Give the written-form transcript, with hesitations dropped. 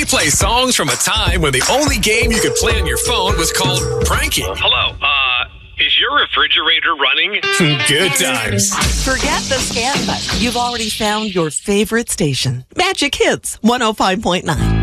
play songs from a time when the only game you could play on your phone was called pranking. Hello, is your refrigerator running? Good times. Forget the scan button. You've already found your favorite station. Magic Hits 105.9.